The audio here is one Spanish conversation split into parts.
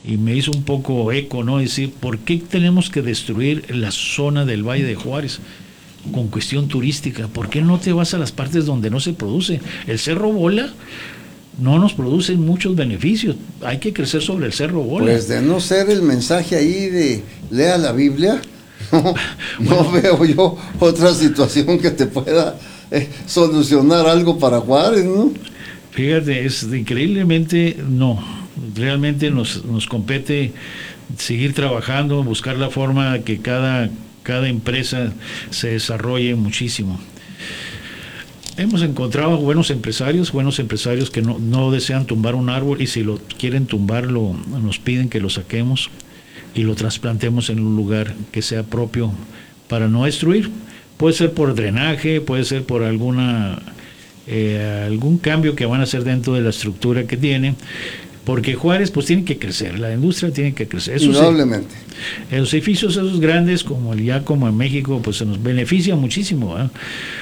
y me hizo un poco eco, ¿no? Decir, ¿por qué tenemos que destruir la zona del Valle de Juárez con cuestión turística? ¿Por qué no te vas a las partes donde no se produce? El Cerro Bola no nos produce muchos beneficios, hay que crecer sobre el Cerro Bola. Pues de no ser el mensaje ahí de lea la Biblia, no veo yo otra situación que te pueda solucionar algo para Juárez, ¿no? Fíjate, es increíblemente no. Realmente nos compete seguir trabajando, buscar la forma de que cada empresa se desarrolle muchísimo. Hemos encontrado buenos empresarios que no desean tumbar un árbol, y si lo quieren tumbar nos piden que lo saquemos y lo trasplantemos en un lugar que sea propio para no destruir. Puede ser por drenaje, puede ser por algún cambio que van a hacer dentro de la estructura que tiene, porque Juárez pues tiene que crecer, la industria tiene que crecer. Indudablemente. Los edificios esos grandes como en México pues se nos beneficia muchísimo, ¿eh?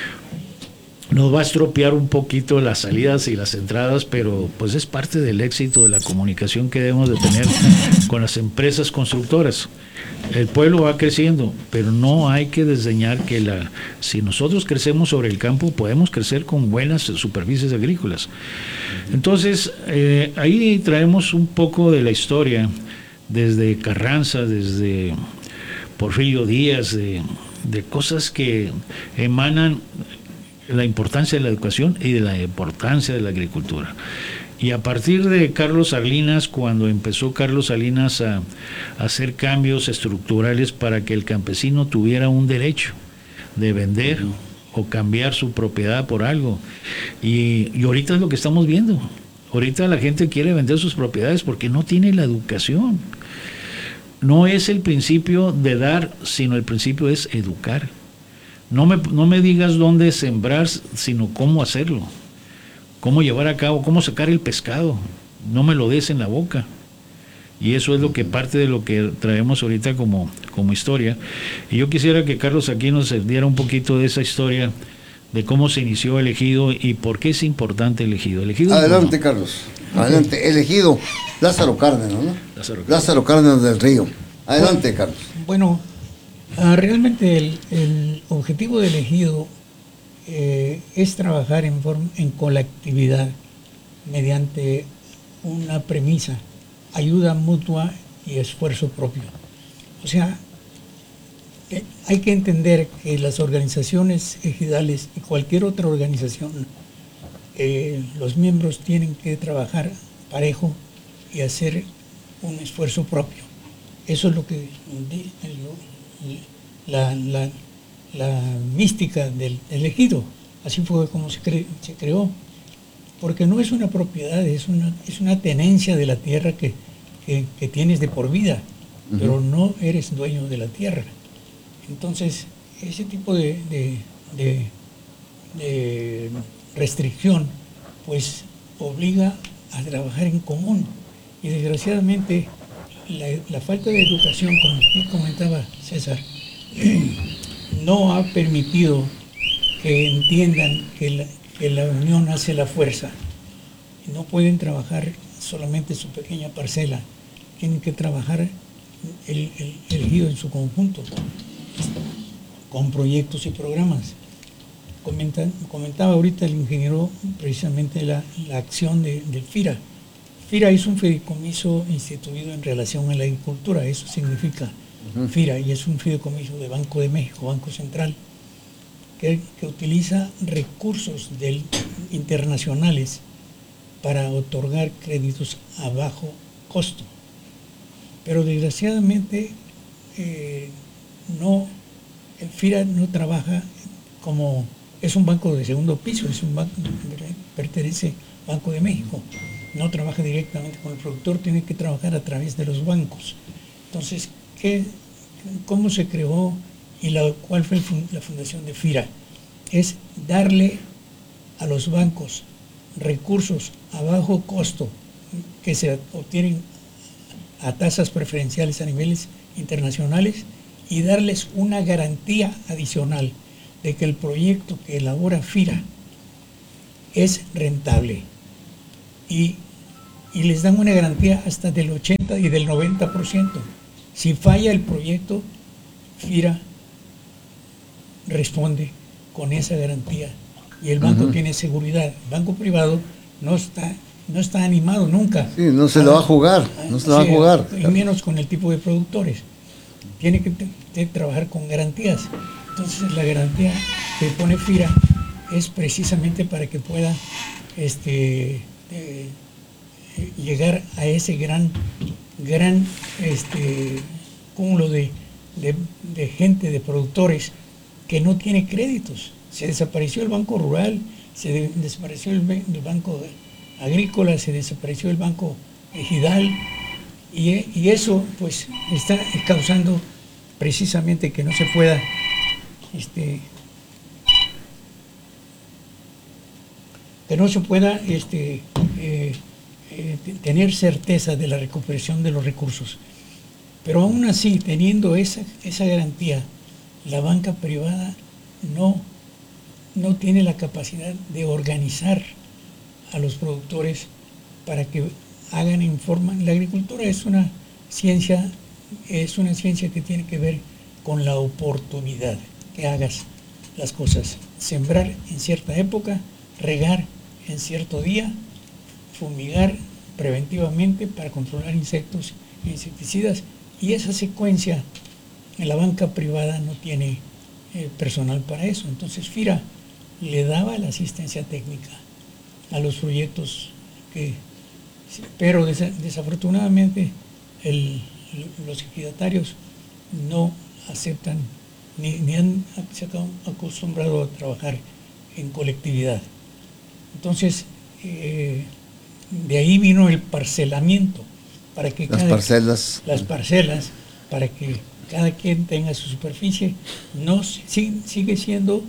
Nos va a estropear un poquito las salidas y las entradas, pero pues es parte del éxito de la comunicación que debemos de tener con las empresas constructoras. El pueblo va creciendo, pero no hay que desdeñar que si nosotros crecemos sobre el campo, podemos crecer con buenas superficies agrícolas. Entonces, ahí traemos un poco de la historia, desde Carranza, desde Porfirio Díaz, de cosas que emanan la importancia de la educación y de la importancia de la agricultura. Y a partir de Carlos Salinas, cuando empezó Carlos Salinas a hacer cambios estructurales para que el campesino tuviera un derecho de vender o cambiar su propiedad por algo. Y ahorita es lo que estamos viendo. Ahorita la gente quiere vender sus propiedades porque no tiene la educación. No es el principio de dar, sino el principio es educar. No me digas dónde sembrar, sino cómo hacerlo, cómo llevar a cabo, cómo sacar el pescado. No me lo des en la boca. Y eso es lo que parte de lo que traemos ahorita como historia. Y yo quisiera que Carlos aquí nos diera un poquito de esa historia, de cómo se inició el ejido y por qué es importante el ejido. Adelante, Carlos. Adelante. El ejido, Lázaro Cárdenas, ¿no? Lázaro Cárdenas del Río. Adelante, Carlos. Bueno, realmente el objetivo del ejido es trabajar en colectividad mediante una premisa: ayuda mutua y esfuerzo propio. O sea, hay que entender que las organizaciones ejidales y cualquier otra organización, los miembros tienen que trabajar parejo y hacer un esfuerzo propio. Eso es lo que la mística del ejido. Así fue como se creó, porque no es una propiedad, es una tenencia de la tierra que tienes de por vida, pero no eres dueño de la tierra. Entonces, ese tipo de restricción pues obliga a trabajar en común, y desgraciadamente la falta de educación, como usted comentaba, César, no ha permitido que entiendan que la unión hace la fuerza. No pueden trabajar solamente su pequeña parcela, tienen que trabajar el ejido en su conjunto, con proyectos y programas. Comentaba ahorita el ingeniero precisamente la acción del FIRA. FIRA es un fideicomiso instituido en relación a la agricultura, eso significa FIRA, y es un fideicomiso de Banco de México, Banco Central, que utiliza recursos internacionales para otorgar créditos a bajo costo. Pero desgraciadamente el FIRA no trabaja como, es un banco de segundo piso, es un banco que pertenece al Banco de México, no trabaja directamente con el productor, tiene que trabajar a través de los bancos. Entonces, ¿cómo se creó y cuál fue la fundación de FIRA? Es darle a los bancos recursos a bajo costo que se obtienen a tasas preferenciales a niveles internacionales, y darles una garantía adicional de que el proyecto que elabora FIRA es rentable. Y y les dan una garantía hasta del 80 y del 90%. Si falla el proyecto, FIRA responde con esa garantía y el banco tiene seguridad. El banco privado no está animado nunca. Sí, no se lo va a jugar, no se lo va a jugar. Y menos con el tipo de productores. Tiene que trabajar con garantías. Entonces la garantía que pone FIRA es precisamente para que pueda llegar a ese gran cúmulo de gente, de productores que no tiene créditos. Se desapareció el Banco Rural, se desapareció el Banco Agrícola, se desapareció el Banco Ejidal, y eso pues está causando precisamente que no se pueda tener certeza de la recuperación de los recursos. Pero aún así, teniendo esa garantía, la banca privada no tiene la capacidad de organizar a los productores para que hagan en forma. La agricultura es una ciencia que tiene que ver con la oportunidad, que hagas las cosas. Sembrar en cierta época, regar en cierto día, fumigar preventivamente para controlar insectos e insecticidas, y esa secuencia en la banca privada no tiene personal para eso. Entonces FIRA le daba la asistencia técnica a los proyectos pero desafortunadamente los ejidatarios no aceptan ni se han acostumbrado a trabajar en colectividad. Entonces de ahí vino el parcelamiento, para que las parcelas, para que cada quien tenga su superficie. No sigue siendo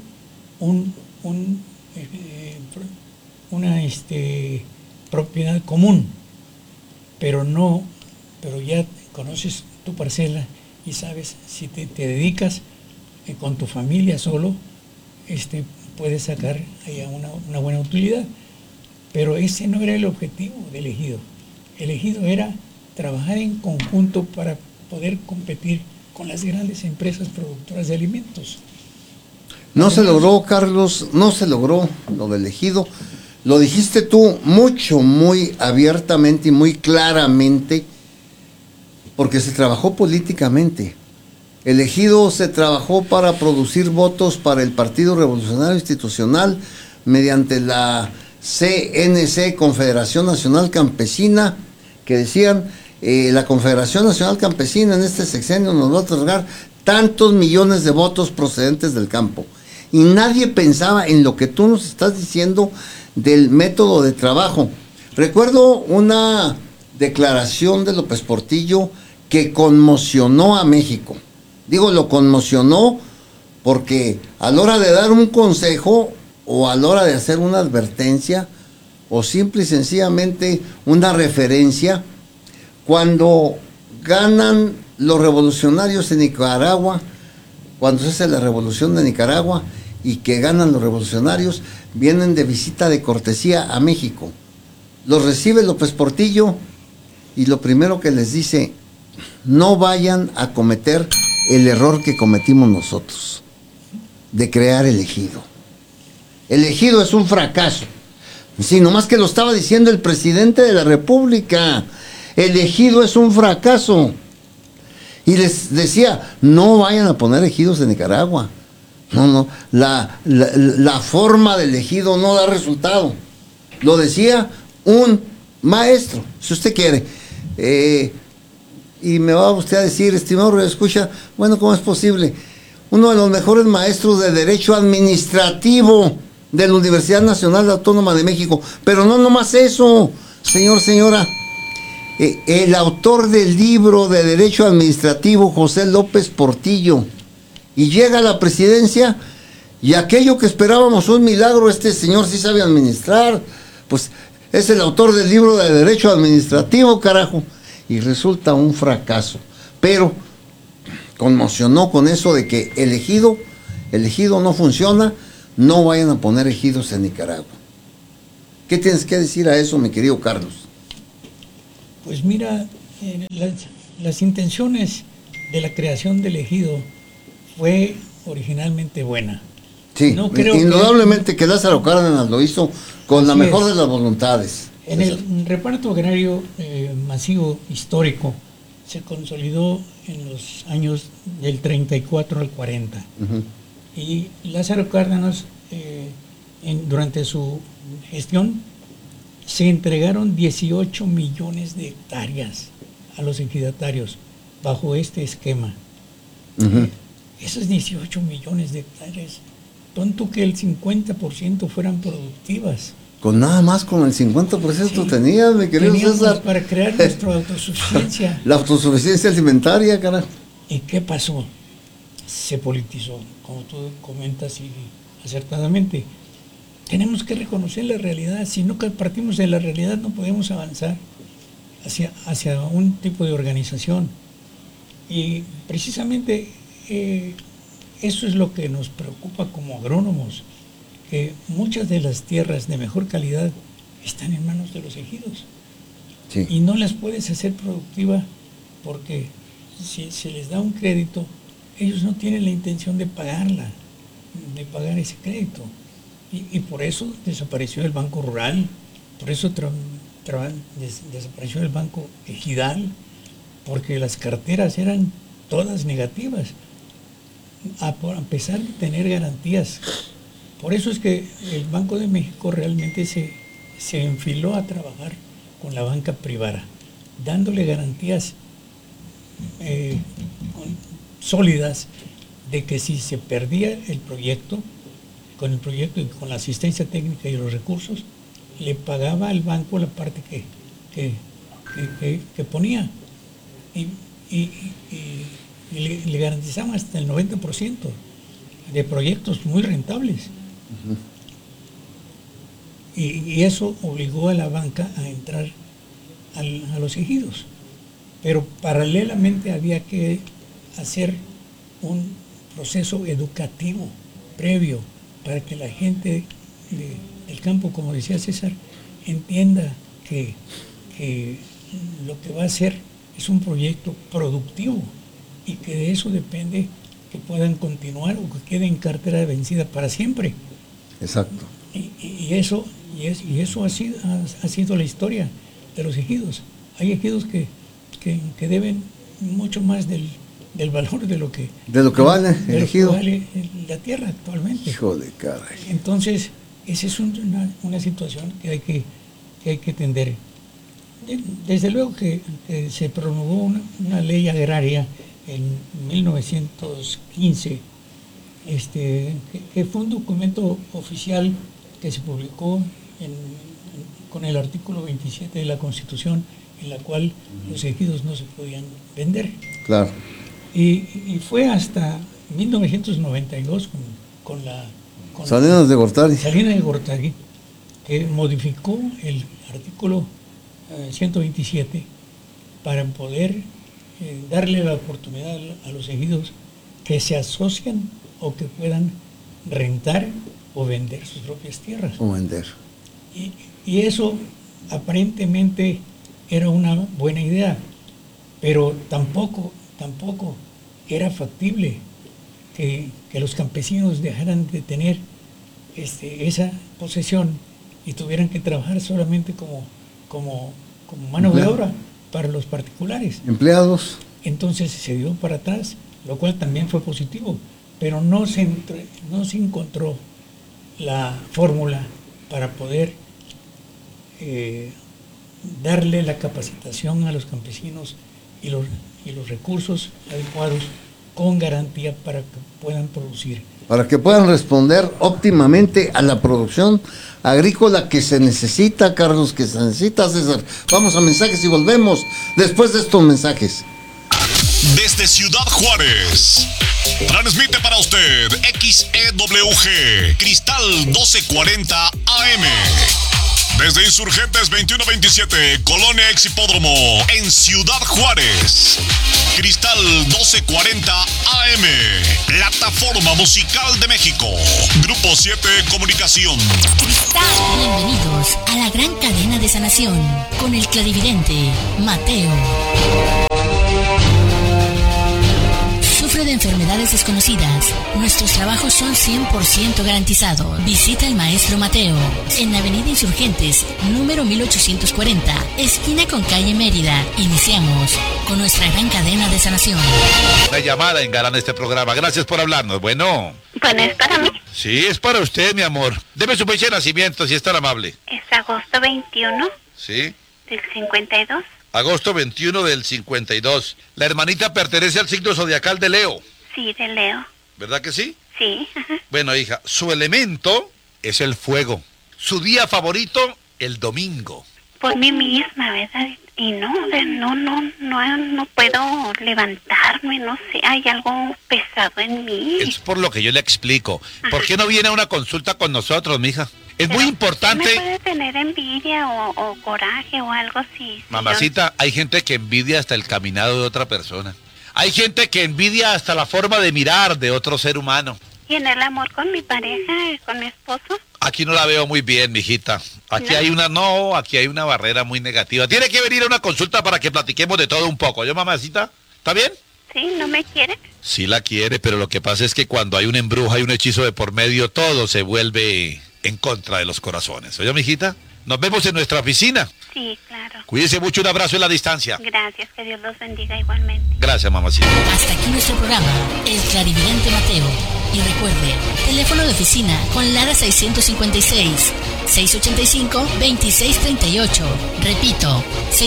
una propiedad común, pero ya conoces tu parcela y sabes, si te dedicas con tu familia solo, puedes sacar allá una buena utilidad. Pero ese no era el objetivo del ejido. El ejido era trabajar en conjunto para poder competir con las grandes empresas productoras de alimentos. No se logró, Carlos, no se logró lo del ejido. Lo dijiste tú muy abiertamente y muy claramente, porque se trabajó políticamente. El ejido se trabajó para producir votos para el Partido Revolucionario Institucional mediante la CNC, Confederación Nacional Campesina, que decían, la Confederación Nacional Campesina en este sexenio nos va a otorgar tantos millones de votos procedentes del campo. Y nadie pensaba en lo que tú nos estás diciendo del método de trabajo. Recuerdo una declaración de López Portillo que conmocionó a México. Digo, lo conmocionó porque a la hora de dar un consejo o a la hora de hacer una advertencia o simple y sencillamente una referencia, cuando ganan los revolucionarios en Nicaragua, cuando se hace la revolución de Nicaragua y que ganan los revolucionarios, vienen de visita de cortesía a México. Los recibe López Portillo y lo primero que les dice: no vayan a cometer el error que cometimos nosotros, de crear el ejido. El ejido es un fracaso. Sí, nomás que lo estaba diciendo el presidente de la República. El ejido es un fracaso. Y les decía, no vayan a poner ejidos en Nicaragua. No, la forma del ejido no da resultado. Lo decía un maestro, si usted quiere. Y me va usted a decir, estimado escucha, bueno, ¿cómo es posible? Uno de los mejores maestros de Derecho Administrativo de la Universidad Nacional Autónoma de México. Pero no nomás eso, señora. El autor del libro de Derecho Administrativo, José López Portillo, y llega a la presidencia, y aquello que esperábamos un milagro, este señor sí sabe administrar, pues es el autor del libro de Derecho Administrativo, carajo, y resulta un fracaso. Pero conmocionó con eso de que el ejido no funciona, no vayan a poner ejidos en Nicaragua. ¿Qué tienes que decir a eso, mi querido Carlos? Pues mira, las intenciones de la creación del ejido fue originalmente buena. Sí, No creo indudablemente que Lázaro Cárdenas lo hizo con la mejor de las voluntades. En el reparto agrario masivo histórico se consolidó en los años del 34 al 40. Uh-huh. Y Lázaro Cárdenas, durante su gestión, se entregaron 18 millones de hectáreas a los ejidatarios bajo este esquema. Uh-huh. Esos 18 millones de hectáreas, tonto que el 50% fueran productivas. Con nada más, con el 50% sí, tenías, mi querido César. Para crear nuestra autosuficiencia. La autosuficiencia alimentaria, carajo. ¿Y qué pasó? Se politizó, como tú comentas y acertadamente. Tenemos que reconocer la realidad. Si no partimos de la realidad, no podemos avanzar hacia un tipo de organización. Y precisamente eso es lo que nos preocupa como agrónomos, que muchas de las tierras de mejor calidad están en manos de los ejidos. Sí. Y no las puedes hacer productiva porque si se les da un crédito, ellos no tienen la intención de pagar ese crédito. Y por eso desapareció el Banco Rural, por eso desapareció el Banco Ejidal, porque las carteras eran todas negativas, a pesar de tener garantías. Por eso es que el Banco de México realmente se enfiló a trabajar con la banca privada, dándole garantías sólidas de que si se perdía el proyecto, con el proyecto y con la asistencia técnica y los recursos, le pagaba al banco la parte que ponía. Y le garantizaban hasta el 90% de proyectos muy rentables. Uh-huh. Y eso obligó a la banca a entrar a los ejidos. Pero paralelamente había que hacer un proceso educativo previo para que la gente del campo, como decía César, entienda que lo que va a hacer es un proyecto productivo y que de eso depende que puedan continuar o que queden en cartera de vencida para siempre. Exacto. Y eso ha sido la historia de los ejidos. Hay ejidos que deben mucho más del valor de lo que vale el ejido. Vale la tierra actualmente. Hijo de caray. Entonces, esa es una situación que hay que atender. Desde luego que se promulgó una ley agraria en 1915, que fue un documento oficial que se publicó con el artículo 27 de la Constitución, en la cual los ejidos no se podían vender. Claro. Y fue hasta 1992 con Salinas de Gortari. Salinas de Gortari, que modificó el artículo 127 para poder darle la oportunidad a los ejidos que se asocian o que puedan rentar o vender sus propias tierras. O vender. Y eso aparentemente era una buena idea, pero tampoco era factible que los campesinos dejaran de tener esa posesión y tuvieran que trabajar solamente como mano de obra para los particulares. Empleados. Entonces se dio para atrás, lo cual también fue positivo, pero no se encontró la fórmula para poder darle la capacitación a los campesinos y los recursos adecuados con garantía para que puedan producir. Para que puedan responder óptimamente a la producción agrícola que se necesita, Carlos, que se necesita, César. Vamos a mensajes y volvemos después de estos mensajes. Desde Ciudad Juárez, transmite para usted XEWG, Cristal 1240 AM. Desde Insurgentes 2127, Colonia Exhipódromo, en Ciudad Juárez. Cristal 1240 AM, Plataforma Musical de México. Grupo 7 Comunicación. Bienvenidos a la gran cadena de sanación con el clarividente Mateo. Sufre de enfermedades desconocidas. Nuestros trabajos son 100% garantizados. Visita al maestro Mateo en Avenida Insurgentes, número 1840, esquina con calle Mérida. Iniciamos con nuestra gran cadena de sanación. Una llamada engalan este programa. Gracias por hablarnos. Bueno, ¿es para mí? sí, es para usted, mi amor. Deme su fecha de nacimiento, si es tan amable. Es agosto 21 Sí, del 52. agosto 21 del 52. La hermanita pertenece al signo zodiacal de Leo, Sí, de Leo. ¿verdad que sí? Sí, ajá. Bueno, hija, su elemento es el fuego. Su día favorito, el domingo. Por mí misma, ¿verdad? Y no puedo levantarme, no sé, hay algo pesado en mí. Es por lo que yo le explico. ¿Por qué no viene a una consulta con nosotros, mija? Es muy Pero importante. ¿me puede tener envidia o coraje o algo así? Mamacita, hay gente que envidia hasta el caminado de otra persona. Hay gente que envidia hasta la forma de mirar de otro ser humano. ¿Y en el amor con mi pareja, con mi esposo? Aquí no la veo muy bien, mijita. Aquí aquí hay una barrera muy negativa. Tiene que venir a una consulta para que platiquemos de todo un poco. ¿Yo, mamacita? ¿Está bien? ¿Sí? ¿No me quiere? Sí la quiere, pero lo que pasa es que cuando hay un embrujo, hay un hechizo de por medio, todo se vuelve en contra de los corazones. ¿Oye, mijita? Nos vemos en nuestra oficina. Sí, claro. Cuídese mucho, un abrazo en la distancia. Gracias, que Dios los bendiga igualmente. Gracias, mamacita. Hasta aquí nuestro programa, el clarividente Mateo. Y recuerde, teléfono de oficina con Lara 656 685-2638. Repito,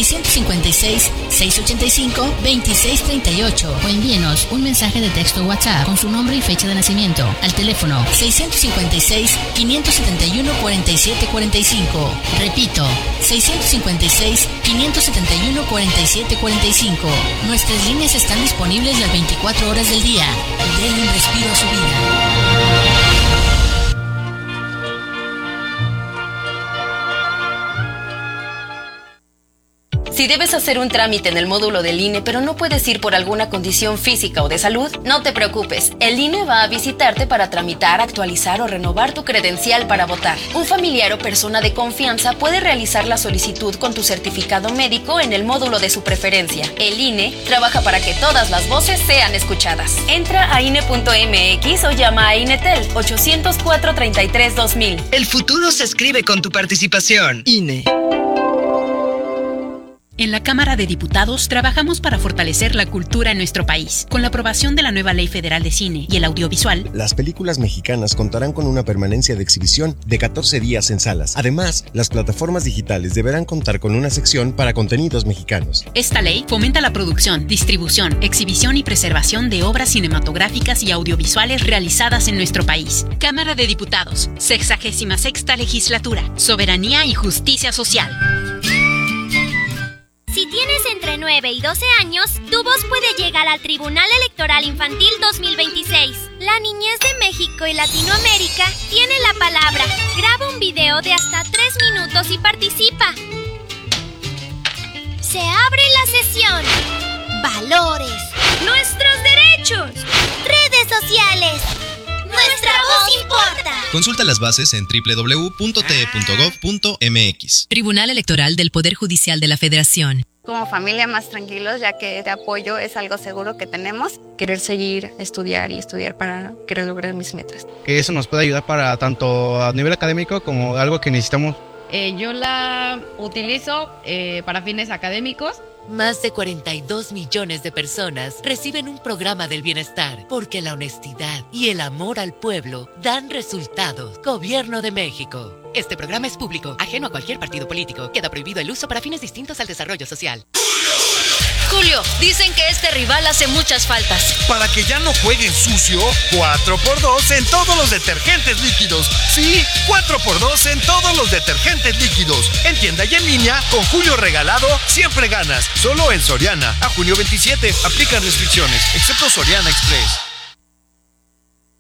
656-685-2638. O envíenos un mensaje de texto WhatsApp con su nombre y fecha de nacimiento al teléfono 656-571-4745. Repito, 656-571-4745. Nuestras líneas están disponibles las 24 horas del día. Denle un respiro a su vida. Si debes hacer un trámite en el módulo del INE, pero no puedes ir por alguna condición física o de salud, no te preocupes. El INE va a visitarte para tramitar, actualizar o renovar tu credencial para votar. Un familiar o persona de confianza puede realizar la solicitud con tu certificado médico en el módulo de su preferencia. El INE trabaja para que todas las voces sean escuchadas. Entra a INE.mx o llama a INETEL 804-33-2000. El futuro se escribe con tu participación. INE. En la Cámara de Diputados trabajamos para fortalecer la cultura en nuestro país. Con la aprobación de la nueva Ley Federal de Cine y el Audiovisual, las películas mexicanas contarán con una permanencia de exhibición de 14 días en salas. Además, las plataformas digitales deberán contar con una sección para contenidos mexicanos. Esta ley fomenta la producción, distribución, exhibición y preservación de obras cinematográficas y audiovisuales realizadas en nuestro país. Cámara de Diputados, 66ª Legislatura, Soberanía y Justicia Social. Si tienes entre 9 y 12 años, tu voz puede llegar al Tribunal Electoral Infantil 2026. La niñez de México y Latinoamérica tiene la palabra. Graba un video de hasta 3 minutos y participa. Se abre la sesión. Valores. Nuestros derechos. Redes sociales. Nuestra voz importa. Consulta las bases en www.te.gov.mx. Tribunal Electoral del Poder Judicial de la Federación. Como familia más tranquilos, ya que este apoyo es algo seguro que tenemos. Querer seguir, estudiar para querer lograr mis metas. Que eso nos puede ayudar para tanto a nivel académico como algo que necesitamos. Yo la utilizo para fines académicos. Más de 42 millones de personas reciben un programa del bienestar porque la honestidad y el amor al pueblo dan resultados. Gobierno de México. Este programa es público, ajeno a cualquier partido político. Queda prohibido el uso para fines distintos al desarrollo social. Julio, dicen que este rival hace muchas faltas. Para que ya no jueguen sucio, 4x2 en todos los detergentes líquidos. Sí, 4x2 en todos los detergentes líquidos. En tienda y en línea, con Julio regalado, siempre ganas. Solo en Soriana. A junio 27. Aplican restricciones, excepto Soriana Express.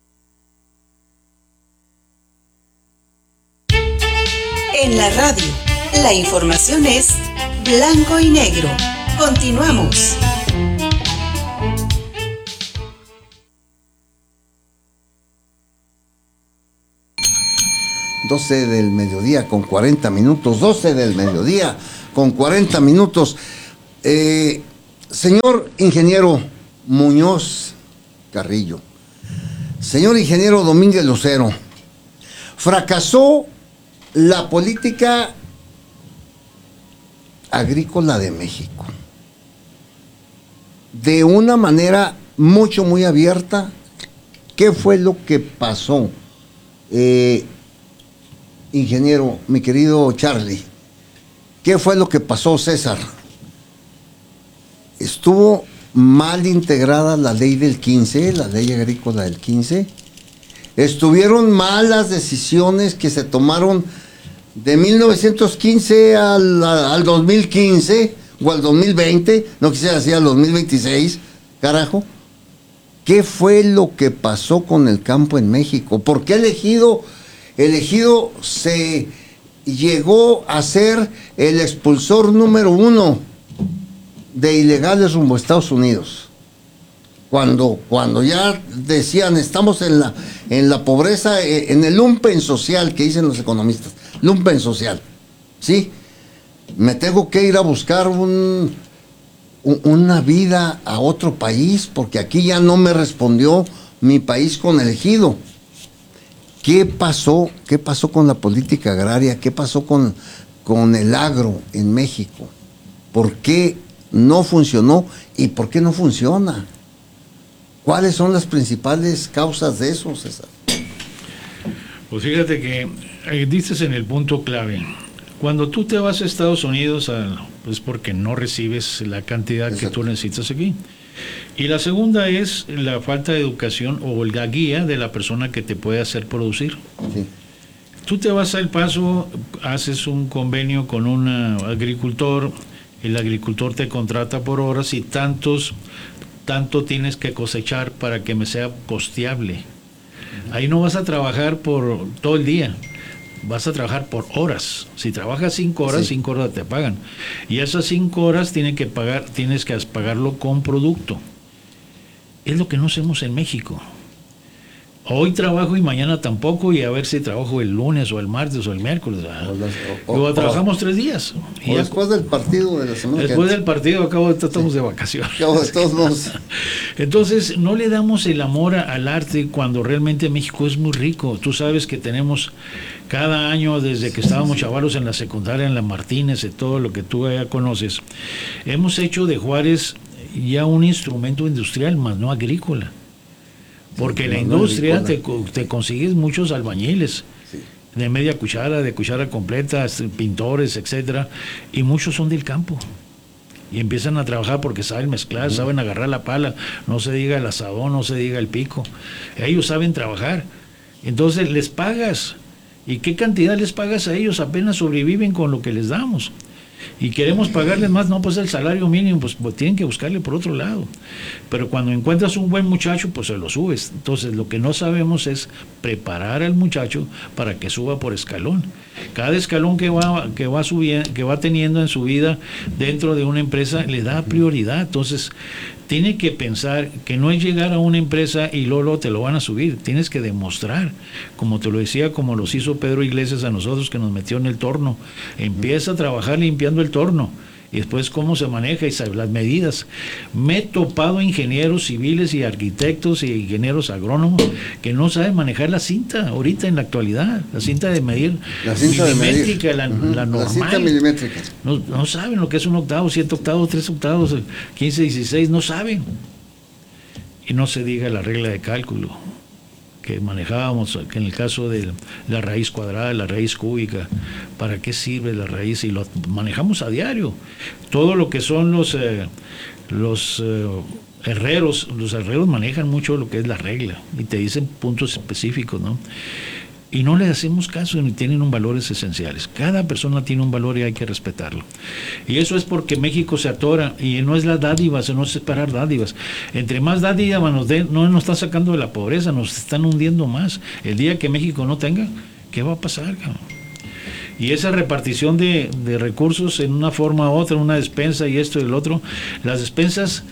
En la radio La información es blanco y negro. Continuamos. ...12 del mediodía con 40 minutos... ...12 del mediodía con 40 minutos... Señor ingeniero Muñoz Carrillo... ...señor ingeniero Domínguez Lucero... ...fracasó la política agrícola de México... ...de una manera muy abierta... ¿Qué fue lo que pasó? Ingeniero, mi querido Charlie, ¿qué fue lo que pasó, César? ¿Estuvo mal integrada la ley del 15, la ley agrícola del 15? ¿Estuvieron mal las decisiones que se tomaron de 1915 al 2015 o al 2020? No quisiera decir al 2026, carajo. ¿Qué fue lo que pasó con el campo en México? ¿Por qué Elegido se llegó a ser el expulsor número 1 de ilegales rumbo a Estados Unidos? Cuando ya decían, estamos en la pobreza, en el lumpen social que dicen los economistas, lumpen social, ¿sí? Me tengo que ir a buscar una vida a otro país, porque aquí ya no me respondió mi país con Elegido. ¿Qué pasó con la política agraria? ¿Qué pasó con el agro en México? ¿Por qué no funcionó y por qué no funciona? ¿Cuáles son las principales causas de eso, César? Pues fíjate que dices en el punto clave. Cuando tú te vas a Estados Unidos, es porque no recibes la cantidad que tú necesitas aquí. Y la segunda es la falta de educación o la guía de la persona que te puede hacer producir. Sí. Tú te vas a El Paso, haces un convenio con un agricultor, el agricultor te contrata por horas y tanto tienes que cosechar para que me sea costeable. Ahí no vas a trabajar por todo el día, vas a trabajar por horas. Si trabajas 5 horas, 5 horas te pagan. Y esas 5 horas tienes que pagarlo con producto. Es lo que no hacemos en México. Hoy trabajo y mañana tampoco, y a ver si trabajo el lunes o el martes o el miércoles. Luego trabajamos 3 días. O después del partido de la semana. Después del partido, estamos de vacaciones. Entonces, no le damos el amor al arte cuando realmente México es muy rico. Tú sabes que tenemos cada año, desde que estábamos chavalos en la secundaria, en la Martínez, y todo lo que tú ya conoces, hemos hecho de Juárez ya un instrumento industrial, más no agrícola. Porque la industria te consigues muchos albañiles, de media cuchara, de cuchara completa, pintores, etcétera, y muchos son del campo. Y empiezan a trabajar porque saben mezclar, saben agarrar la pala, no se diga el asadón, no se diga el pico. Ellos saben trabajar. Entonces les pagas. ¿Y qué cantidad les pagas a ellos? Apenas sobreviven con lo que les damos. Y queremos pagarles más, no, pues el salario mínimo, pues tienen que buscarle por otro lado. Pero cuando encuentras un buen muchacho, pues se lo subes. Entonces lo que no sabemos es preparar al muchacho para que suba por escalón. Cada escalón que va subiendo, que va teniendo en su vida dentro de una empresa, le da prioridad. Entonces tiene que pensar que no es llegar a una empresa y luego te lo van a subir. Tienes que demostrar, como te lo decía, como los hizo Pedro Iglesias a nosotros, que nos metió en el torno. Empieza a trabajar limpiando el torno. Y después cómo se maneja y las medidas. Me he topado ingenieros civiles y arquitectos y ingenieros agrónomos que no saben manejar la cinta ahorita en la actualidad, la cinta de medir, la cinta milimétrica, de medir. La normal. La cinta milimétrica. No saben lo que es 1 octavo, 7 octavos, 3 octavos, 15, 16, no saben. Y no se diga la regla de cálculo que manejábamos, que en el caso de la raíz cuadrada, la raíz cúbica, ¿para qué sirve la raíz? Y lo manejamos a diario. Todo lo que son los herreros manejan mucho lo que es la regla y te dicen puntos específicos, ¿no? Y no le hacemos caso, ni tienen valores esenciales. Cada persona tiene un valor y hay que respetarlo. Y eso es porque México se atora, y no es las dádivas, no es esperar dádivas. Entre más dádivas nos den, no nos están sacando de la pobreza, nos están hundiendo más. El día que México no tenga, ¿qué va a pasar, cabrón? Y esa repartición de recursos en una forma u otra, una despensa y esto y el otro, las despensas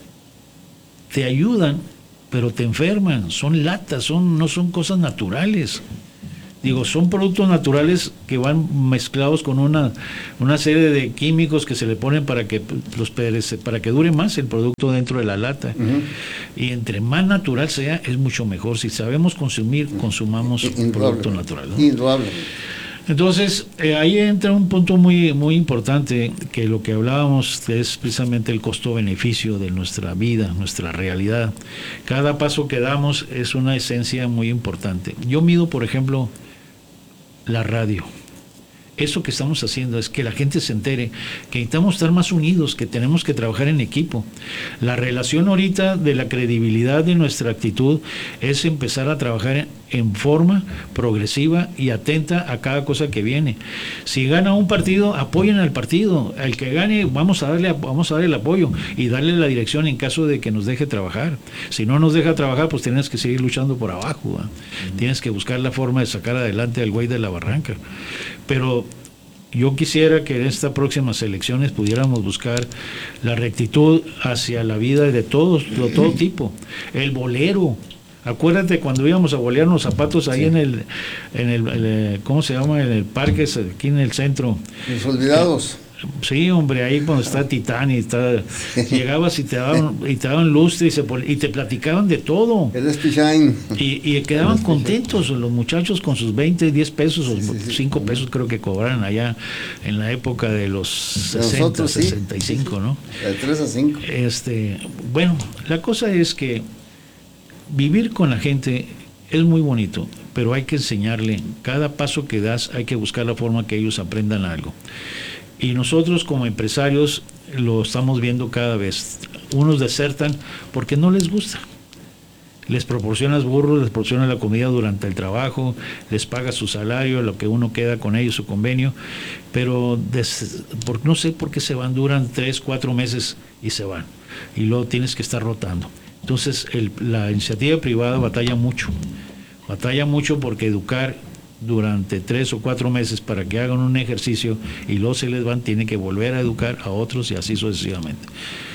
te ayudan, pero te enferman, son latas, no son cosas naturales. Digo, son productos naturales que van mezclados con una serie de químicos que se le ponen para que dure más el producto dentro de la lata. Y entre más natural sea, es mucho mejor. Si sabemos consumir, consumamos producto natural, ¿no? Indudable. Entonces, ahí entra un punto muy, muy importante, que lo que hablábamos es precisamente el costo-beneficio de nuestra vida, nuestra realidad. Cada paso que damos es una esencia muy importante. Yo mido, por ejemplo, la radio. Eso que estamos haciendo es que la gente se entere que necesitamos estar más unidos, que tenemos que trabajar en equipo. La relación ahorita de la credibilidad de nuestra actitud es empezar a trabajar en forma progresiva y atenta a cada cosa que viene. Si gana un partido, apoyen al partido. Al que gane, vamos a darle el apoyo y darle la dirección en caso de que nos deje trabajar. Si no nos deja trabajar, pues tienes que seguir luchando por abajo, ¿eh? Tienes que buscar la forma de sacar adelante al güey de la barranca. Pero yo quisiera que en estas próximas elecciones pudiéramos buscar la rectitud hacia la vida de todo tipo. El bolero. Acuérdate cuando íbamos a bolear los zapatos ahí en el ¿cómo se llama? En el parque, aquí en el centro. Los olvidados. Sí, hombre, ahí cuando está Titán y llegabas y te daban lustre y te platicaban de todo. El Shine. Y quedaban contentos los muchachos con sus 20, 10 pesos o 5 pesos creo que cobraron allá en la época de los 60, nosotros, 65, ¿no? De 3 a 5. Bueno, la cosa es que vivir con la gente es muy bonito, pero hay que enseñarle, cada paso que das hay que buscar la forma que ellos aprendan algo. Y nosotros como empresarios lo estamos viendo cada vez. Unos desertan porque no les gusta. Les proporcionas burros, les proporcionas la comida durante el trabajo, les pagas su salario, lo que uno queda con ellos, su convenio, pero no sé por qué se van, duran 3, 4 meses y se van. Y luego tienes que estar rotando. Entonces la iniciativa privada batalla mucho porque educar durante 3 o 4 meses para que hagan un ejercicio y luego se les van, tienen que volver a educar a otros y así sucesivamente.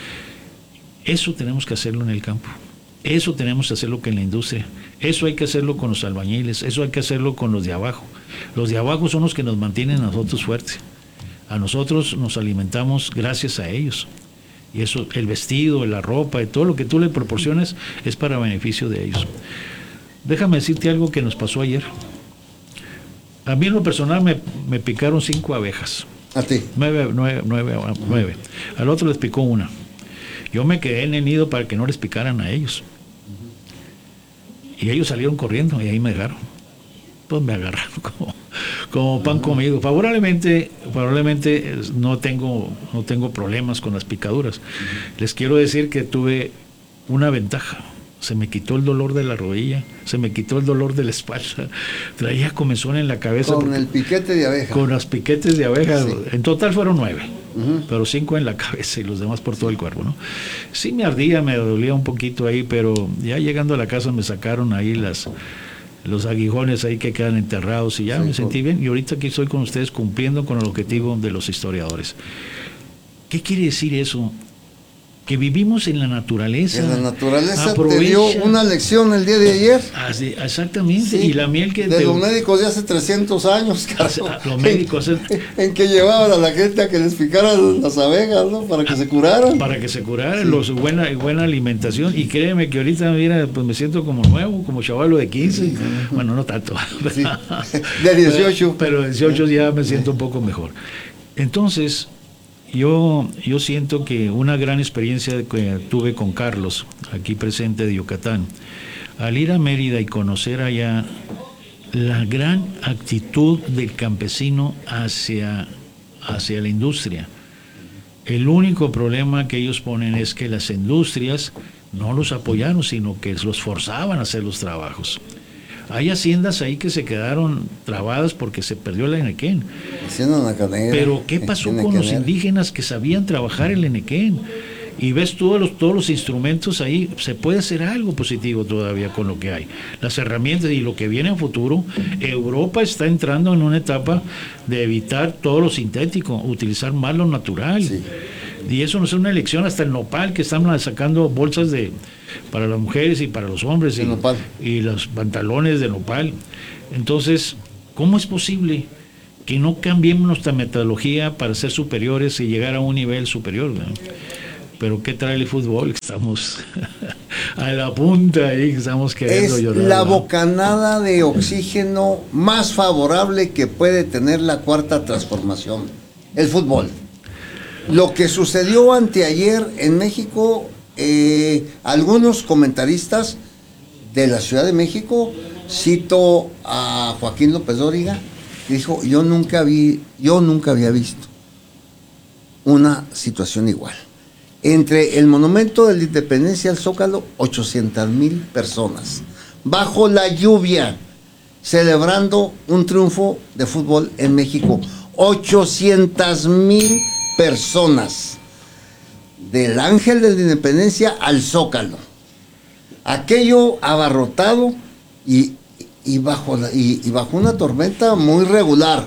Eso tenemos que hacerlo en el campo, eso tenemos que hacerlo en la industria, eso hay que hacerlo con los albañiles, eso hay que hacerlo con los de abajo. Los de abajo son los que nos mantienen a nosotros fuertes, a nosotros nos alimentamos gracias a ellos. Y eso, el vestido, la ropa, y todo lo que tú le proporciones es para beneficio de ellos. Déjame decirte algo que nos pasó ayer. A mí en lo personal me picaron 5 abejas. ¿A ti? 9. Al otro les picó 1. Yo me quedé en el nido para que no les picaran a ellos. Y ellos salieron corriendo y ahí me dejaron. Pues me agarraron como pan comido. Favorablemente no tengo problemas con las picaduras. Les quiero decir que tuve una ventaja. Se me quitó el dolor de la rodilla, se me quitó el dolor de la espalda, traía comezón en la cabeza. Con el piquete de abeja. Con los piquetes de abeja, sí. En total fueron 9, pero 5 en la cabeza y los demás por todo el cuerpo, ¿no? Sí me ardía, me dolía un poquito ahí, pero ya llegando a la casa me sacaron ahí los aguijones ahí que quedan enterrados y ya me sentí bien. Y ahorita aquí estoy con ustedes cumpliendo con el objetivo de los historiadores. ¿Qué quiere decir eso? Que vivimos en la naturaleza. En la naturaleza te dio una lección el día de ayer. Así, exactamente. Sí. Y la miel que... De los médicos de hace 300 años, Carlos. Los médicos... En que llevaban a la gente a que les picaran las abejas, ¿no? Para que se curaran. Para que se curaran, sí. Buena alimentación. Y créeme que ahorita, mira, pues me siento como nuevo, como chavalo de 15. Bueno, no tanto. Sí. De 18. Pero 18 ya me siento un poco mejor. Entonces... Yo siento que una gran experiencia que tuve con Carlos, aquí presente de Yucatán, al ir a Mérida y conocer allá la gran actitud del campesino hacia la industria. El único problema que ellos ponen es que las industrias no los apoyaron, sino que los forzaban a hacer los trabajos. Hay haciendas ahí que se quedaron trabadas porque se perdió el enequén. Pero ¿qué pasó con los indígenas que sabían trabajar el enequén? y ves todos los instrumentos ahí, se puede hacer algo positivo todavía con lo que hay, las herramientas y lo que viene a futuro. Europa está entrando en una etapa de evitar todo lo sintético, utilizar más lo natural. Sí. Y eso no es una elección, hasta el nopal, que están sacando bolsas para las mujeres y para los hombres, y los pantalones de nopal. Entonces, ¿cómo es posible que no cambiemos nuestra metodología para ser superiores y llegar a un nivel superior, ¿no? Pero ¿qué trae el fútbol? Estamos a la punta ahí, estamos queriendo llorar. Es la bocanada de oxígeno más favorable que puede tener la cuarta transformación, el fútbol. Lo que sucedió anteayer en México, algunos comentaristas de la Ciudad de México, cito a Joaquín López Dóriga, que dijo, yo nunca había visto una situación igual. Entre el Monumento de la Independencia y el Zócalo, 800,000 personas, bajo la lluvia, celebrando un triunfo de fútbol en México. 800,000 personas, del Ángel de la Independencia al Zócalo. Aquello abarrotado y bajo una tormenta muy regular.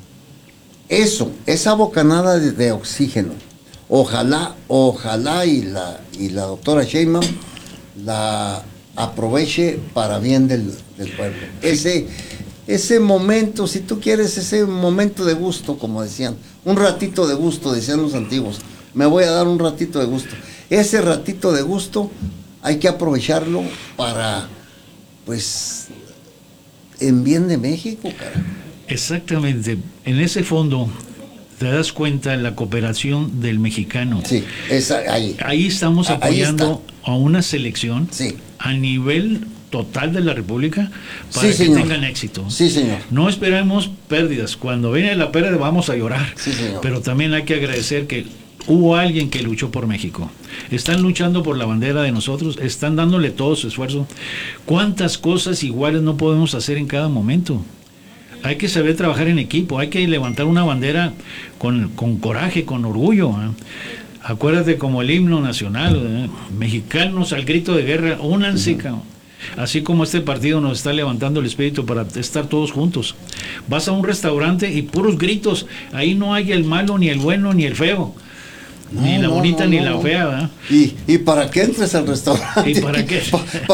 Esa bocanada de oxígeno, ojalá y la doctora Sheinbaum la aproveche para bien del pueblo. Ese momento, si tú quieres, ese momento de gusto, como decían, un ratito de gusto, decían los antiguos, me voy a dar un ratito de gusto. Ese ratito de gusto hay que aprovecharlo para, pues, en bien de México, cara. Exactamente. En ese fondo te das cuenta de la cooperación del mexicano. Sí, ahí estamos apoyando a una selección, sí, a nivel total de la República, para sí, que señor, tengan éxito. Sí, señor. No esperemos pérdidas. Cuando viene la pérdida vamos a llorar. Sí, señor. Pero también hay que agradecer que hubo alguien que luchó por México. Están luchando por la bandera de nosotros, están dándole todo su esfuerzo. ¿Cuántas cosas iguales no podemos hacer en cada momento? Hay que saber trabajar en equipo, hay que levantar una bandera con coraje, con orgullo, ¿eh? Acuérdate como el himno nacional, ¿eh? Mexicanos al grito de guerra, únanse, así como este partido nos está levantando el espíritu para estar todos juntos. Vas a un restaurante y puros gritos, ahí no hay el malo, ni el bueno, ni el feo. Ni la bonita ni la fea, ¿verdad? ¿Y para qué entres al restaurante? ¿Y para qué?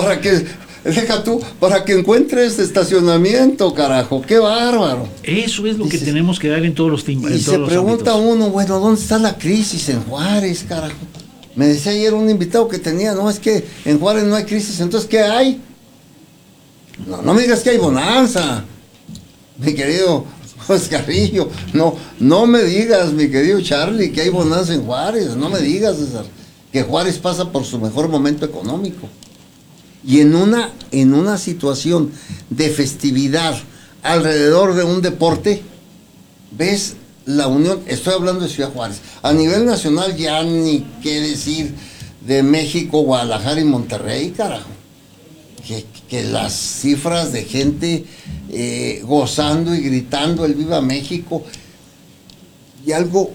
Para que encuentres estacionamiento, carajo, qué bárbaro. Eso es lo que tenemos que dar en todos los tiempos. Y se pregunta uno, bueno, ¿dónde está la crisis en Juárez, carajo? Me decía ayer un invitado que tenía, no, es que en Juárez no hay crisis, entonces ¿qué hay? No me digas que hay bonanza, mi querido Oscarillo, no me digas, mi querido Charlie, que hay bonanza en Juárez, no me digas, César, que Juárez pasa por su mejor momento económico. Y en una situación de festividad alrededor de un deporte, ves la unión. Estoy hablando de Ciudad Juárez. A nivel nacional ya ni qué decir de México, Guadalajara y Monterrey, carajo. Que las cifras de gente gozando y gritando el Viva México. Y algo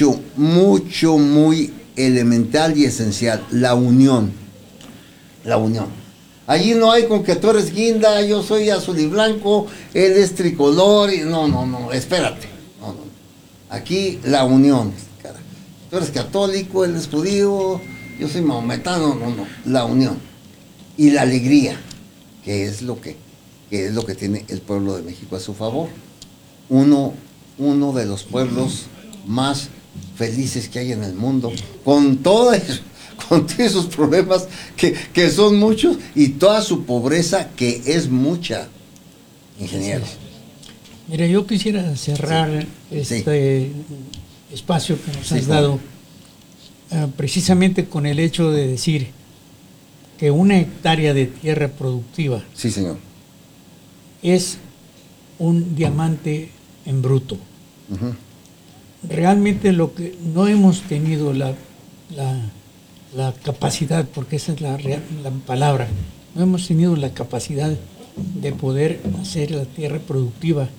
muy elemental y esencial, la unión. La unión. Allí no hay con que tú eres guinda, yo soy azul y blanco, él es tricolor, y no, espérate. No. Aquí la unión. Cara. Tú eres católico, él es judío, yo soy mahometano, no. La unión. Y la alegría, que es lo que tiene el pueblo de México a su favor. Uno de los pueblos más felices que hay en el mundo, con todos esos problemas que son muchos y toda su pobreza que es mucha, ingeniero. Mira, yo quisiera cerrar este espacio que nos has dado precisamente con el hecho de decir que 1 hectárea de tierra productiva, sí, señor, es un diamante en bruto. Uh-huh. Realmente lo que no hemos tenido la capacidad, porque esa es la palabra, no hemos tenido la capacidad de poder hacer la tierra productiva,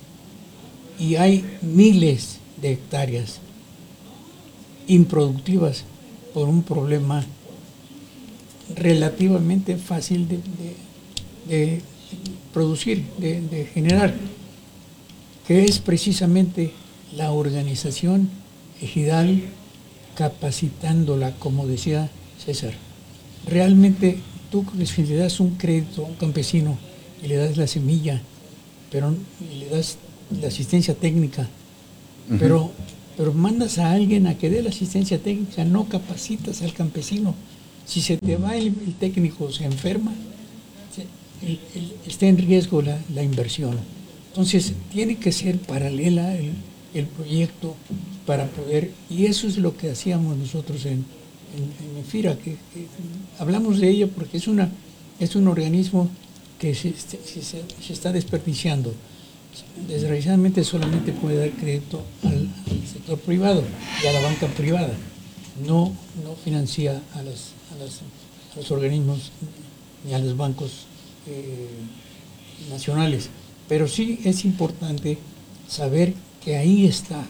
y hay miles de hectáreas improductivas por un problema relativamente fácil de producir, de generar, que es precisamente la organización ejidal, capacitándola, como decía César. Realmente tú le das un crédito a un campesino y le das la semilla, y le das la asistencia técnica, pero mandas a alguien a que dé la asistencia técnica, no capacitas al campesino. Si se te va el técnico, se enferma, está en riesgo la inversión. Entonces tiene que ser paralela el proyecto para poder, y eso es lo que hacíamos nosotros en FIRA, que hablamos de ella porque es un organismo que se está desperdiciando. Desgraciadamente solamente puede dar crédito al sector privado y a la banca privada, no financia a los organismos ni a los bancos nacionales. Pero sí es importante saber que ahí está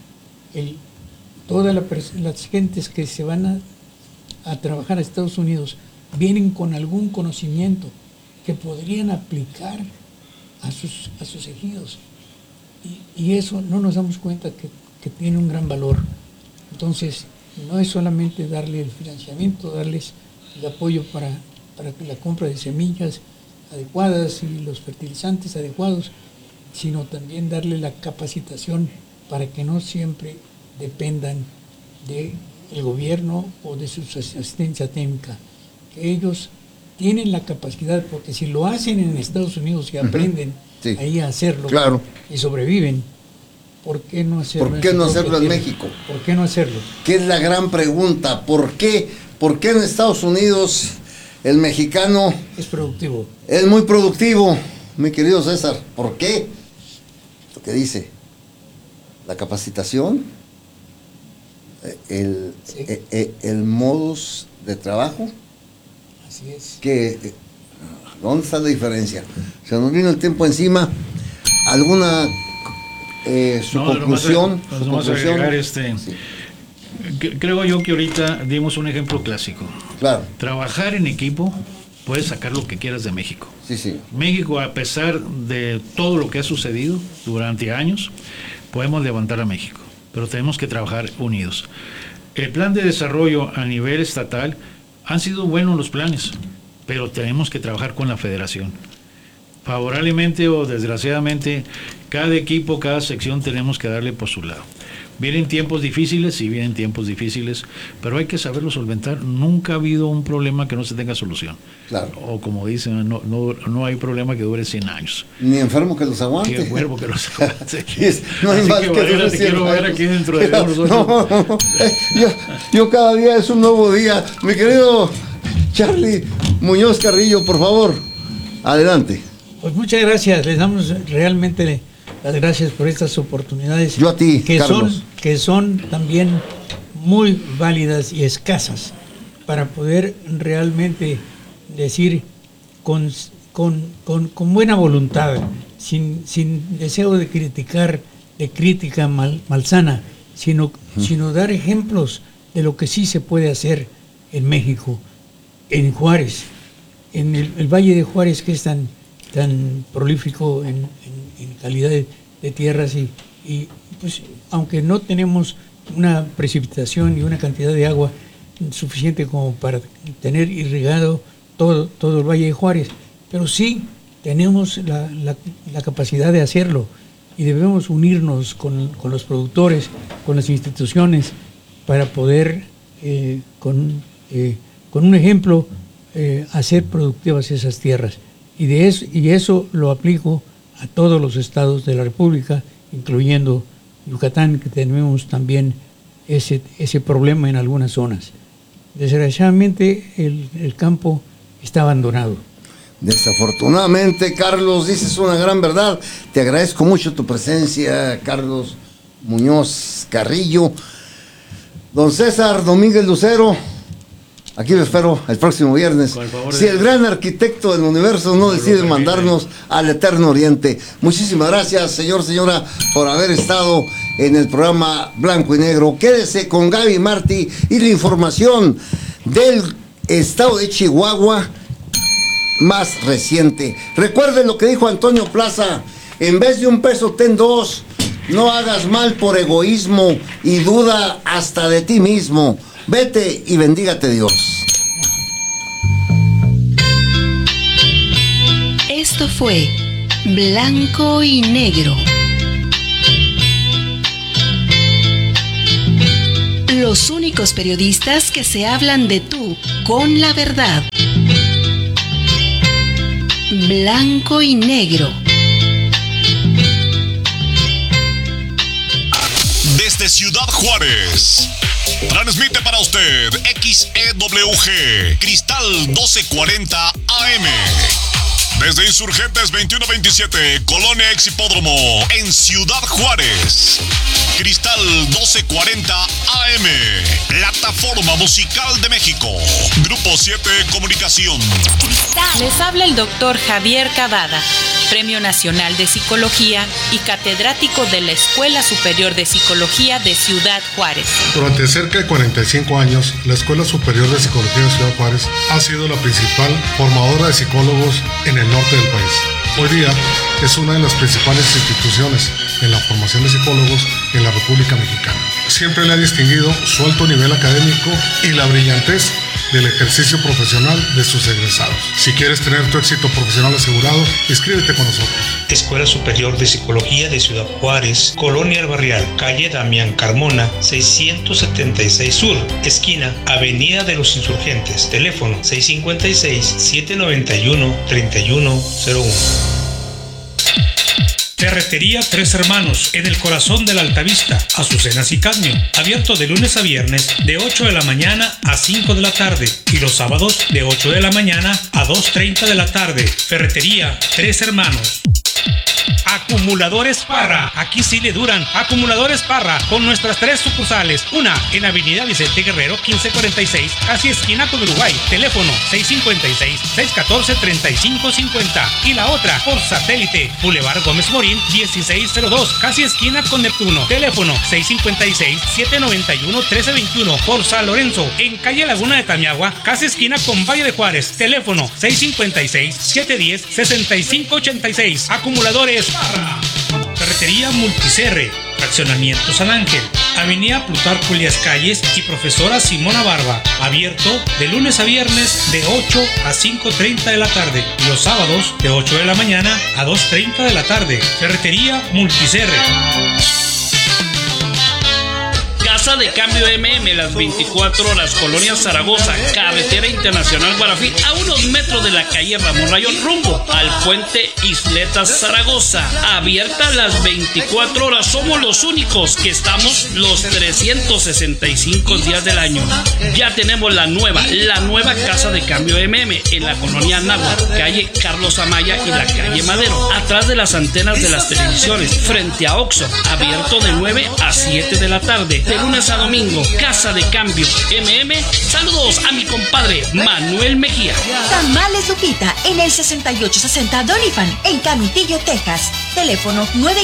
todas las gentes que se van a trabajar a Estados Unidos vienen con algún conocimiento que podrían aplicar a sus ejidos, y eso no nos damos cuenta que tiene un gran valor. Entonces no es solamente darle el financiamiento, darles el apoyo para la compra de semillas adecuadas y los fertilizantes adecuados, sino también darle la capacitación para que no siempre dependan del gobierno o de su asistencia técnica, que ellos tienen la capacidad, porque si lo hacen en Estados Unidos y aprenden ahí a hacerlo, claro, y sobreviven, ¿por qué no hacerlo? ¿Por qué no hacerlo en México? ¿Por qué no hacerlo? Que es la gran pregunta. ¿Por qué en Estados Unidos el mexicano es productivo? Es muy productivo, mi querido César. ¿Por qué? Lo que dice, la capacitación, el modus de trabajo. Así es. ¿Dónde está la diferencia? Se nos vino el tiempo encima. ¿Alguna su conclusión? Creo yo que ahorita dimos un ejemplo clásico. Claro. Trabajar en equipo, puedes sacar lo que quieras de México. Sí. México, a pesar de todo lo que ha sucedido durante años, podemos levantar a México, pero tenemos que trabajar unidos. El plan de desarrollo a nivel estatal han sido buenos los planes, pero tenemos que trabajar con la federación. Favorablemente o desgraciadamente, cada equipo, cada sección tenemos que darle por su lado. Vienen tiempos difíciles, sí vienen tiempos difíciles, pero hay que saberlo solventar. Nunca ha habido un problema que no se tenga solución. Claro. O como dicen, no hay problema que dure 100 años. Ni enfermo que los aguante. Ni enfermo que los aguante. No hay más que te quiero ver aquí dentro de unos 8. Yo cada día es un nuevo día. Mi querido Charlie Muñoz Carrillo, por favor, adelante. Pues muchas gracias. Les damos realmente las gracias por estas oportunidades. Yo a ti, Carlos. Que son también muy válidas y escasas para poder realmente decir con buena voluntad, sin deseo de criticar, de crítica malsana, sino dar ejemplos de lo que sí se puede hacer en México, en Juárez, en el Valle de Juárez, que es tan prolífico en calidad de tierras, y pues aunque no tenemos una precipitación y una cantidad de agua suficiente como para tener irrigado todo el Valle de Juárez, pero sí tenemos la capacidad de hacerlo, y debemos unirnos con los productores, con las instituciones, para poder con un ejemplo hacer productivas esas tierras. Y eso lo aplico a todos los estados de la República, incluyendo Yucatán, que tenemos también ese problema en algunas zonas. Desgraciadamente el campo está abandonado. Desafortunadamente, Carlos, dices una gran verdad. Te agradezco mucho tu presencia, Carlos Muñoz Carrillo. Don César Domínguez Lucero, Aquí lo espero el próximo viernes. Si el gran arquitecto del universo no decide mandarnos al Eterno Oriente. Muchísimas gracias, señora, por haber estado en el programa Blanco y Negro. Quédese con Gaby Martí y la información del estado de Chihuahua más reciente. Recuerden lo que dijo Antonio Plaza: en vez de un peso, ten dos. No hagas mal por egoísmo y duda hasta de ti mismo. Vete y bendígate Dios. Esto fue Blanco y Negro. Los únicos periodistas que se hablan de tú con la verdad. Blanco y Negro. Desde Ciudad Juárez, transmite para usted XEWG Cristal 1240 AM. Desde Insurgentes 2127, Colonia Exhipódromo, en Ciudad Juárez. Cristal 1240 AM, Plataforma Musical de México. Grupo 7 Comunicación. Les habla el doctor Javier Cavada, Premio Nacional de Psicología y catedrático de la Escuela Superior de Psicología de Ciudad Juárez. Durante cerca de 45 años, la Escuela Superior de Psicología de Ciudad Juárez ha sido la principal formadora de psicólogos en el norte del país. Hoy día es una de las principales instituciones en la formación de psicólogos en la República Mexicana. Siempre le ha distinguido su alto nivel académico y la brillantez del ejercicio profesional de sus egresados. Si quieres tener tu éxito profesional asegurado, inscríbete con nosotros. Escuela Superior de Psicología de Ciudad Juárez, Colonia El Barrial, calle Damián Carmona, 676 Sur, esquina Avenida de los Insurgentes, teléfono 656-791-3101. Ferretería Tres Hermanos, en el corazón de la Altavista, Azucenas y Cadmio, abierto de lunes a viernes de 8 de la mañana a 5 de la tarde y los sábados de 8 de la mañana a 2:30 de la tarde. Ferretería Tres Hermanos. Acumuladores Parra, aquí sí le duran. Acumuladores Parra, con nuestras 3 sucursales. Una en Avenida Vicente Guerrero 1546, casi esquina con Uruguay, teléfono 656-614-3550. Y la otra por satélite, Boulevard Gómez Morín 1602, casi esquina con Neptuno, teléfono 656-791-1321. Por San Lorenzo, en calle Laguna de Tamiagua, casi esquina con Valle de Juárez, teléfono 656-710-6586. Acumuladores Parra. Ferretería Multicerre, Fraccionamiento San Ángel, Avenida Plutarco Elías Calles y Profesora Simona Barba, abierto de lunes a viernes de 8 a 5:30 de la tarde y los sábados de 8 de la mañana a 2:30 de la tarde. Ferretería Multicerre. Casa de Cambio MM, las 24 horas, Colonia Zaragoza, Carretera Internacional Guarafí, a unos metros de la calle Ramón Rayón, rumbo al puente Isletas Zaragoza. Abierta las 24 horas, somos los únicos que estamos los 365 días del año. Ya tenemos la nueva Casa de Cambio MM en la colonia Anáhuac, calle Carlos Amaya y la calle Madero, atrás de las antenas de las televisiones, frente a Oxxo, abierto de 9 a 7 de la tarde. De lunes a domingo, Casa de Cambio MM. Saludos a mi compadre Manuel Mejía. Tamales Lupita en el 6860 Doniphan en Canutillo, Texas. Teléfono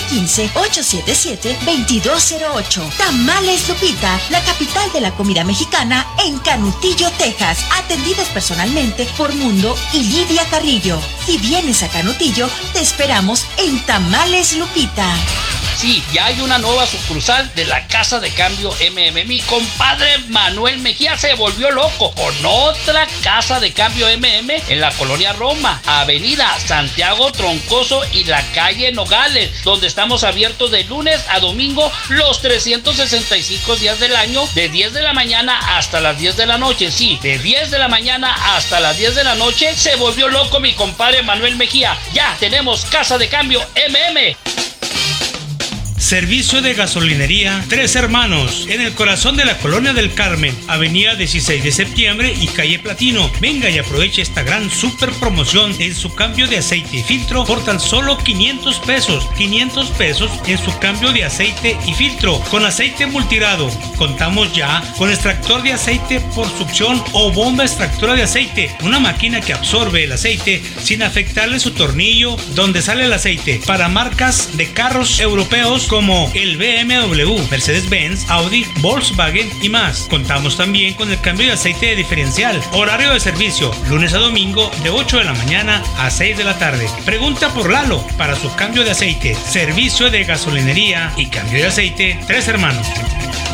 915-877-2208. Tamales Lupita, la capital de la comida mexicana en Canutillo, Texas. Atendidos personalmente por Mundo y Lidia Carrillo. Si vienes a Canutillo, te esperamos en Tamales Lupita. Sí, ya hay una nueva sucursal de la Casa de Cambio MM. Mi compadre Manuel Mejía se volvió loco con otra Casa de Cambio MM en la colonia Roma, Avenida Santiago Troncoso y la calle Nogales, donde estamos abiertos de lunes a domingo los 365 días del año, de 10 de la mañana hasta las 10 de la noche. Sí, de 10 de la mañana hasta las 10 de la noche. Se volvió loco mi compadre Manuel Mejía. Ya tenemos Casa de Cambio MM. Servicio de gasolinería Tres Hermanos, en el corazón de la Colonia del Carmen, avenida 16 de septiembre y calle Platino. Venga y aproveche esta gran super promoción en su cambio de aceite y filtro por tan solo 500 pesos. 500 pesos en su cambio de aceite y filtro con aceite multirado. Contamos ya con extractor de aceite por succión o bomba extractora de aceite, una máquina que absorbe el aceite sin afectarle su tornillo donde sale el aceite, para marcas de carros europeos como el BMW, Mercedes-Benz, Audi, Volkswagen y más. Contamos también con el cambio de aceite de diferencial. Horario de servicio, lunes a domingo de 8 de la mañana a 6 de la tarde. Pregunta por Lalo para su cambio de aceite. Servicio de gasolinería y cambio de aceite Tres Hermanos.